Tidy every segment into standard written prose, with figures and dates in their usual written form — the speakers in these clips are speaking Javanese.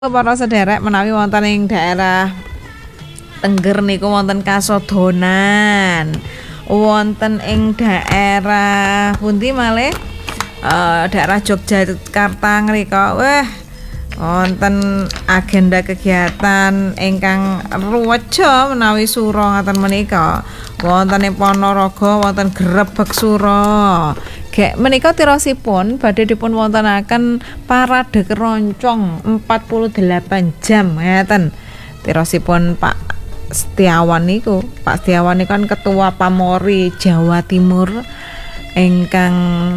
Para sederek menawi wonten ing daerah Tengger niku wonten kasodonan. Wonten ing daerah pundi malih? Daerah Yogyakarta ngrika. Wah, wonten agenda kegiatan ingkang ruweja menawi sura ngaten menika. Wonten ing Ponorogo wonten grebeg sura. Gek menika tirosipun badhe dipun wontenaken parade keroncong 48 jam ngeten. Tirosipun Pak Setiawan niku. Pak Setiawan niku kan ketua Pamori Jawa Timur ingkang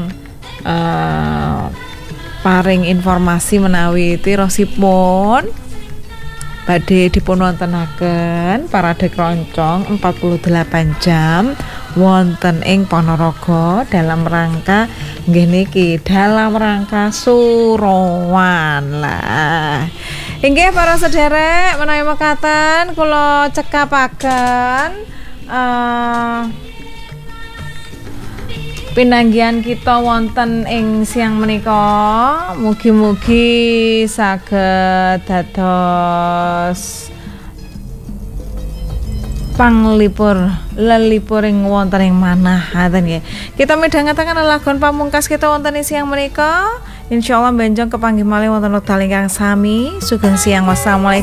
paring informasi menawi tirosipun badhe dipun wontenaken parade keroncong 48 jam wonten ing Ponorogo dalam rangka nggih niki dalam rangka surawan lah. Inggih para sederek menawi mekaten kula cekapaken pinanggihan kita wonten ing siang menika mugi-mugi saged dados panglipur lelipur ing wonten ing manah ngaten nggih. Kita midhangetaken lagon pamungkas kita wonten ing siang menika. Insyaallah benjang kepanggih malih wonten wekdal ingkang sami. Sugeng siang. Wassalamualaikum